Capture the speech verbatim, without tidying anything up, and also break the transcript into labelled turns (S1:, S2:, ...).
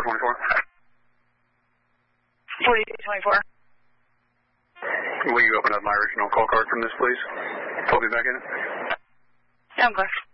S1: twenty-four.
S2: forty-two twenty-four.
S1: Will you open up my original call card from this, please? Put me back in it.
S2: Yeah, I'm clear.